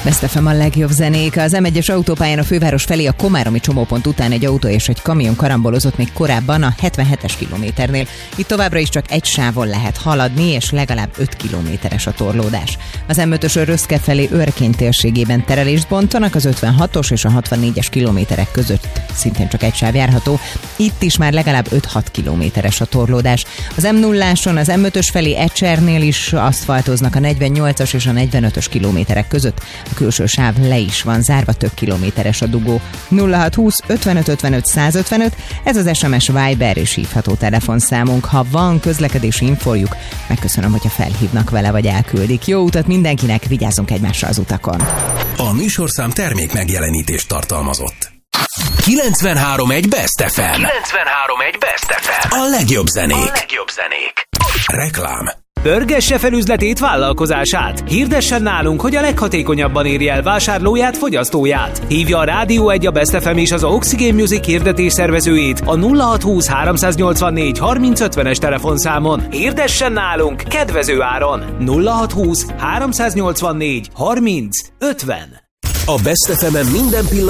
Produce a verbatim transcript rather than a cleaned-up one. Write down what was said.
Best ef em a legjobb zenék. Az em egyes autópályán a főváros felé a komáromi csomópont után egy autó és egy kamion karambolozott még korábban a hetvenhetes kilométernél. Itt továbbra is csak egy sávon lehet haladni, és legalább öt kilométeres a torlódás. Az em ötösről Röszke felé Örkény térségében terelést bontanak, az ötvenhatos és a hatvannégyes kilométerek között szintén csak egy sáv járható. Itt is már legalább öt-hat kilométeres a torlódás. Az em nulláson az em ötös felé Ecsernél is aszfaltoznak a negyvennyolcas és a negyvenötös kilométerek között. A külső sáv le is van zárva, több kilométeres a dugó. nulla hat húsz ötvenöt ötvenöt százötvenöt, ez az es em es, Viber és hívható telefonszámunk. Ha van közlekedési infójuk, megköszönöm, hogyha felhívnak vele vagy elküldik. Jó utat mindenkinek, vigyázzunk egymásra az utakon. A műsorszám termék megjelenítést tartalmazott. kilencvenhárom egy Best ef em. kilencvenhárom egy Best ef em. A legjobb zenék. A legjobb zenék. Reklám. Pörgesse fel üzletét, vállalkozását. Hirdessen nálunk, hogy a leghatékonyabban érje el vásárlóját, fogyasztóját. Hívja a Rádió egy, a Best ef em és az Oxygen Music hirdetés szervezőjét a nulla hat húsz háromszáznyolcvannégy harminc ötvenes telefonszámon. Hirdessen nálunk kedvező áron. nulla hat húsz háromszáznyolcvannégy harminc ötven. A Best ef em-en minden pillanat